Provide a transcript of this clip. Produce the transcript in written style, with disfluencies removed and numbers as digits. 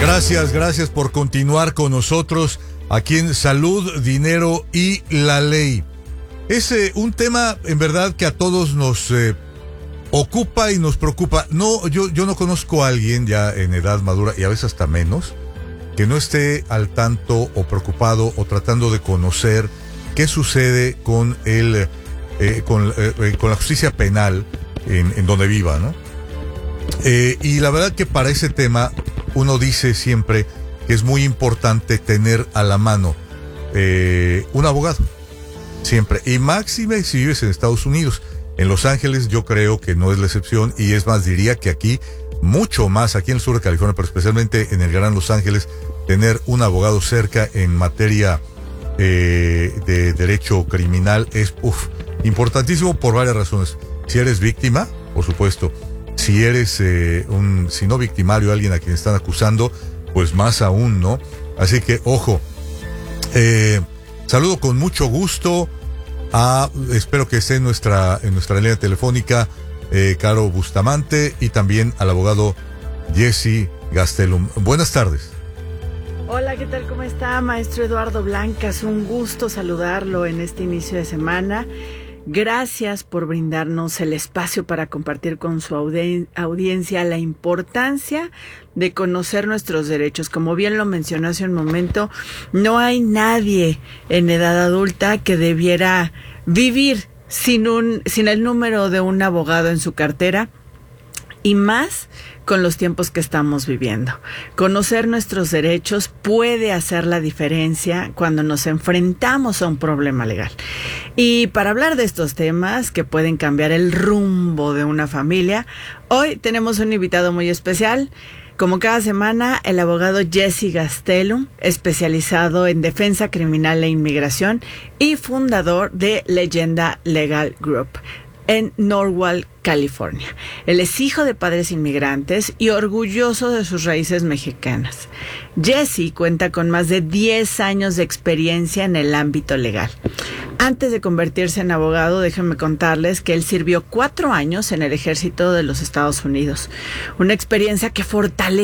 Gracias por continuar con nosotros aquí en Salud, Dinero y la Ley. Es un tema en verdad que a todos nos ocupa y nos preocupa. No, yo no conozco a alguien ya en edad madura y a veces hasta menos que no esté al tanto o preocupado o tratando de conocer qué sucede con con la justicia penal en donde viva, ¿no? Y la verdad que para ese tema uno dice siempre que es muy importante tener a la mano un abogado, siempre, y máxime si vives en Estados Unidos. En Los Ángeles yo creo que no es la excepción, y es más, diría que aquí, mucho más aquí en el sur de California, pero especialmente en el Gran Los Ángeles, tener un abogado cerca en materia de derecho criminal es importantísimo por varias razones. Si eres víctima, por supuesto. Si eres si no victimario, alguien a quien están acusando, pues más aún, ¿no? Así que, ojo, saludo con mucho gusto espero que esté en nuestra línea telefónica, Caro Bustamante, y también al abogado Jesse Gastelum. Buenas tardes. Hola, ¿qué tal? ¿Cómo está, maestro Eduardo Blancas? Un gusto saludarlo en este inicio de semana. Gracias por brindarnos el espacio para compartir con su audiencia la importancia de conocer nuestros derechos. Como bien lo mencionó hace un momento, no hay nadie en edad adulta que debiera vivir sin el número de un abogado en su cartera, y más con los tiempos que estamos viviendo. Conocer nuestros derechos puede hacer la diferencia cuando nos enfrentamos a un problema legal. Y para hablar de estos temas que pueden cambiar el rumbo de una familia, hoy tenemos un invitado muy especial. Como cada semana, el abogado Jesse Gastelum, especializado en defensa criminal e inmigración y fundador de Leyenda Legal Group en Norwalk, California. Él es hijo de padres inmigrantes y orgulloso de sus raíces mexicanas. Jesse cuenta con más de 10 años de experiencia en el ámbito legal. Antes de convertirse en abogado, déjenme contarles que él sirvió 4 años en el ejército de los Estados Unidos. Una experiencia que fortalece